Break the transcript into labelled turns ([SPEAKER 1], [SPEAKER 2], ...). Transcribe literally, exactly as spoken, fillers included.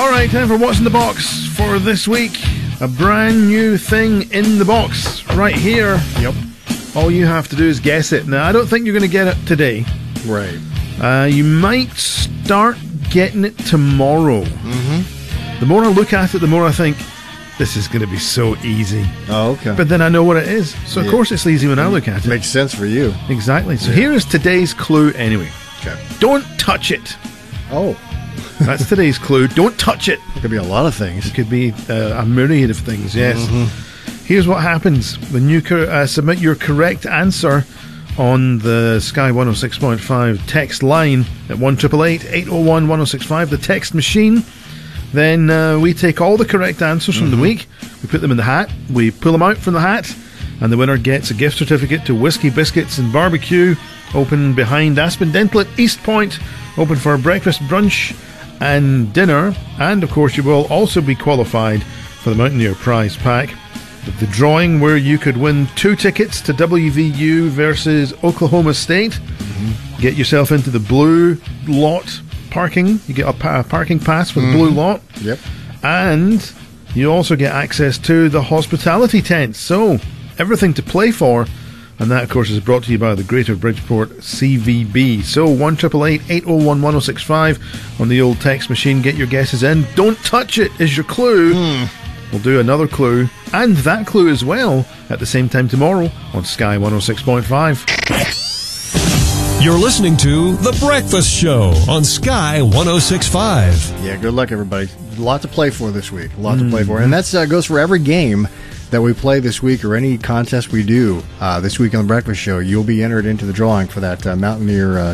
[SPEAKER 1] Alright, time for What's in the Box for this week. A brand new thing in the box right here.
[SPEAKER 2] Yep.
[SPEAKER 1] All you have to do is guess it. Now, I don't think you're going to get it today.
[SPEAKER 2] Right.
[SPEAKER 1] Uh, you might start getting it tomorrow.
[SPEAKER 2] Mm-hmm.
[SPEAKER 1] The more I look at it, the more I think, this is going to be so easy.
[SPEAKER 2] Oh, okay.
[SPEAKER 1] But then I know what it is. So, of
[SPEAKER 2] Yeah.
[SPEAKER 1] course, it's easy when I look at it.
[SPEAKER 2] Makes sense for you.
[SPEAKER 1] Exactly. So,
[SPEAKER 2] Yeah.
[SPEAKER 1] here is today's clue anyway.
[SPEAKER 2] Okay.
[SPEAKER 1] Don't touch it.
[SPEAKER 2] Oh.
[SPEAKER 1] That's today's clue. Don't touch it.
[SPEAKER 2] It could be a lot of things.
[SPEAKER 1] It could be uh, a myriad of things, yes.
[SPEAKER 2] Mm-hmm.
[SPEAKER 1] Here's what happens when you cor- uh, submit your correct answer on the Sky one oh six point five text line at one eight eight eight, eight oh one, one oh six five, the text machine. Then uh, we take all the correct answers from
[SPEAKER 2] Mm-hmm.
[SPEAKER 1] the week, we put them in the hat, we pull them out from the hat, and the winner gets a gift certificate to Whiskey Biscuits and Barbecue, open behind Aspen Dental at East Point, open for breakfast, brunch, and dinner. And of course, you will also be qualified for the Mountaineer Prize Pack, the drawing where you could win two tickets to W V U versus Oklahoma State. Mm-hmm. Get yourself into the blue lot parking. You get a pa- parking pass for the
[SPEAKER 2] Mm-hmm.
[SPEAKER 1] blue lot.
[SPEAKER 2] Yep.
[SPEAKER 1] And you also get access to the hospitality tent. So, everything to play for. And that, of course, is brought to you by the Greater Bridgeport C V B. So, one eight eight eight, eight oh one, one oh six five on the old text machine. Get your guesses in. Don't touch it is your clue.
[SPEAKER 2] Hmm.
[SPEAKER 1] We'll do another clue and that clue as well at the same time tomorrow on Sky one oh six point five.
[SPEAKER 3] You're listening to The Breakfast Show on Sky one oh six point five.
[SPEAKER 2] Yeah, good luck, everybody. A lot to play for this week. A lot to play for. And that uh, goes for every game that we play this week or any contest we do uh, this week on The Breakfast Show. You'll be entered into the drawing for that uh, Mountaineer uh,